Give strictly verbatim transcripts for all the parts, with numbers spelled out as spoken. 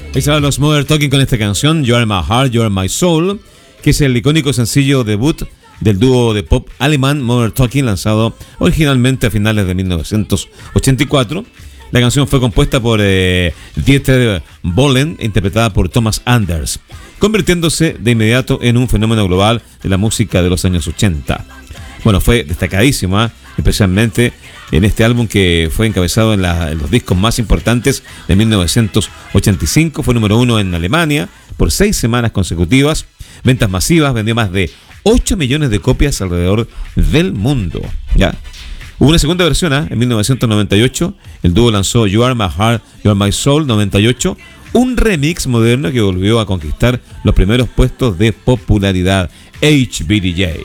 Ahí estaban los Modern Talking con esta canción, You Are My Heart, You Are My Soul, que es el icónico sencillo debut del dúo de pop alemán Modern Talking, lanzado originalmente a finales de mil novecientos ochenta y cuatro. La canción fue compuesta por eh, Dieter Bohlen e interpretada por Thomas Anders, convirtiéndose de inmediato en un fenómeno global de la música de los años ochenta. Bueno, fue destacadísima, especialmente en este álbum que fue encabezado en, la, en los discos más importantes de mil novecientos ochenta y cinco. Fue número uno en Alemania por seis semanas consecutivas. Ventas masivas, vendió más de ocho millones de copias alrededor del mundo. ¿Ya? Hubo una segunda versión, ¿eh? En mil novecientos noventa y ocho. El dúo lanzó You Are My Heart, You Are My Soul noventa y ocho. Un remix moderno que volvió a conquistar los primeros puestos de popularidad. H B D J.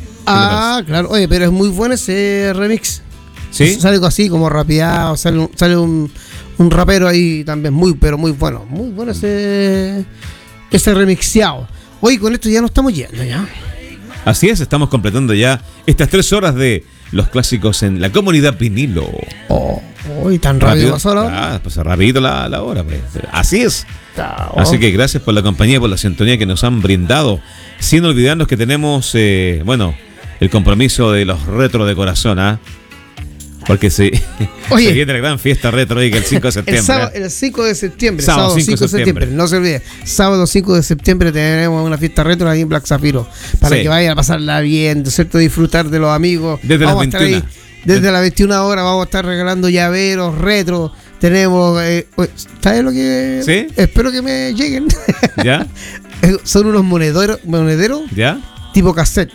Ah, claro. Oye, pero es muy bueno ese remix. ¿Sí? Sale algo así como rapeado, sale un, sale un, un rapero ahí también muy, pero muy bueno. Muy bueno ese, ese remixeado. Oye, con esto ya nos estamos yendo ya. Así es, estamos completando ya estas tres horas de los clásicos en la comunidad vinilo. Oh, hoy tan rápido pasó la hora. Ah, pues rápido la, la hora, pues. Así es. Oh. Así que gracias por la compañía, por la sintonía que nos han brindado. Sin olvidarnos que tenemos, eh, bueno, el compromiso de los retro de corazón, ¿ah? ¿eh? Porque sí, oye, se viene la gran fiesta retro ahí que el cinco de septiembre. El, sábado, el cinco de septiembre, sábado, sábado cinco de septiembre. No se olvide, sábado cinco de septiembre tenemos una fiesta retro ahí en Black Zafiro. Para sí. que vayan a pasarla bien, ¿cierto? Disfrutar de los amigos. Desde vamos las veintiuna. Ahí, desde las veintiuna horas vamos a estar regalando llaveros retro. Tenemos, eh, ¿sabes lo que? Sí. Espero que me lleguen. ¿Ya? Son unos monederos, monederos. ¿Ya? Tipo cassette.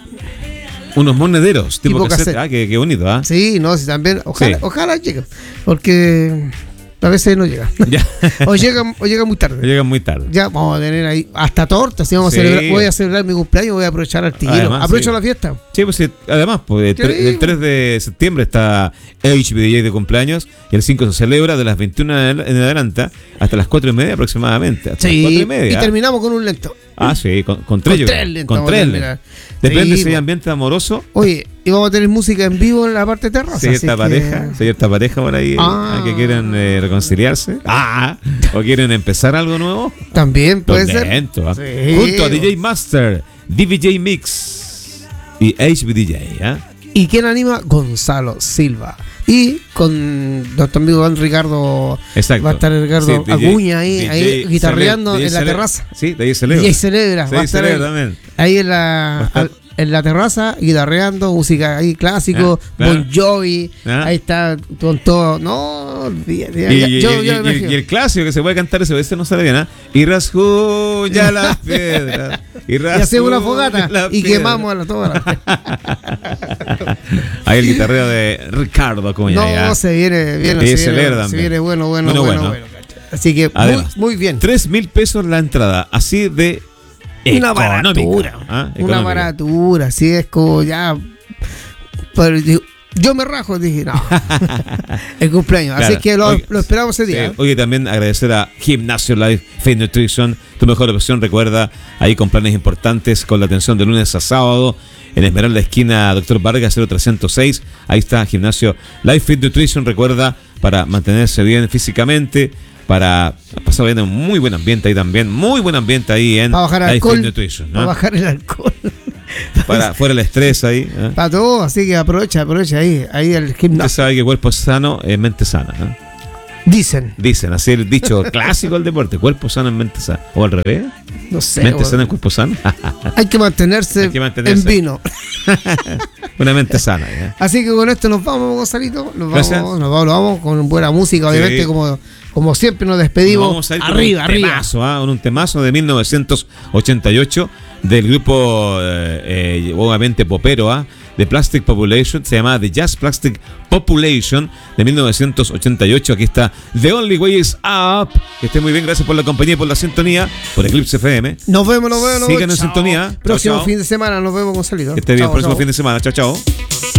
Unos monederos, tipo, tipo cassette. cassette. Ah, qué, qué bonito, ¿ah? ¿eh? Sí, no, sí, también. Ojalá, sí. ojalá lleguen. Porque a veces no llegan. Ya. o llegan o llegan muy tarde. O llegan muy tarde. Ya vamos a tener ahí hasta tortas. Si vamos sí. a celebrar, voy a celebrar mi cumpleaños, voy a aprovechar al tiguero. Aprovecho sí. la fiesta. Sí, pues además, pues, el, el tres de septiembre está H B D J de cumpleaños y el cinco se celebra de las veintiuna en adelante hasta las cuatro y media aproximadamente. Hasta sí, las cuatro y media. Y terminamos con un lento. Ah, sí, con, con tres. Con tres lentos. Con tres lentos. Depende sí, si hay ambiente amoroso. Oye, y vamos a tener música en vivo en la parte de terraza. Cierta pareja, que... cierta pareja por ahí ah. que quieren eh, reconciliarse. Ah, o quieren empezar algo nuevo. También puede ser. Lento, sí. Junto a D J Master, D J Mix y H B D J. ¿eh? ¿Y quién anima? Gonzalo Silva. Y con nuestro amigo Don Ricardo. Exacto. Va a estar Ricardo sí, Acuña ahí, D J, ahí guitarreando D J en la celebra. terraza. Sí, de ahí celebra. D J celebra. Sí, va a estar celebra ahí, también. ahí en la, al, en la terraza, guitarreando, música ahí clásico, ah, claro. Bon Jovi. Ah. Ahí está con todo. No, y, y, yo, yo y, y, y el clásico que se puede cantar ese, ese no sale bien, ¿ah? ¿eh? Y rasguña las piedras. Y, y hacemos una fogata y piedra. Quemamos a la toda. Ahí el guitarreo de Ricardo Acuña. No, ya. se viene, viene, se, se, viene se viene bueno, bueno, bueno, bueno, bueno. Así que además, muy, muy bien. Tres mil pesos la entrada, así de una baratura. ¿Ah? Una baratura, así es como ya. Pero, yo me rajo, dije, no. El cumpleaños. Claro. Así que lo, oye, lo esperamos ese día. Sí. Oye, también agradecer a Gimnasio Life Fit Nutrition, tu mejor opción. Recuerda, ahí con planes importantes, con la atención de lunes a sábado. En Esmeralda, esquina Doctor Vargas, cero trescientos seis. Ahí está Gimnasio Life Fit Nutrition. Recuerda, para mantenerse bien físicamente, para pasar bien en un muy buen ambiente ahí también. Muy buen ambiente ahí en para bajar Life alcohol, Fit Nutrition. ¿no? Para bajar el alcohol. Para fuera el estrés ahí. ¿eh? Para todo, así que aprovecha, aprovecha ahí, ahí el gimnasio. Usted sabe que cuerpo sano es mente sana, ¿no? Dicen. Dicen, así el dicho clásico del deporte, cuerpo sano es mente sana. ¿O al revés? No sé. ¿Mente sana es cuerpo sano? Hay que mantenerse, Hay que mantenerse. en vino. Una mente sana. ¿eh? Así que con esto nos vamos, Gonzalito. Nos vamos, nos vamos, nos vamos con buena música, obviamente, sí. como... Como siempre nos despedimos, nos vamos a ir arriba, con un arriba. Temazo, ¿eh? Con un temazo de mil novecientos ochenta y ocho del grupo, eh, eh, obviamente popero, ¿eh? de Plastic Population, se llama The Jazz Plastic Population de mil novecientos ochenta y ocho. Aquí está The Only Way Is Up. Que esté muy bien, gracias por la compañía y por la sintonía, por Eclipse F M. Nos vemos, nos vemos. Sigan en sintonía. Próximo chao, chao. fin de semana, nos vemos con salida. Que esté bien, chao, próximo chao. fin de semana. Chao, chao.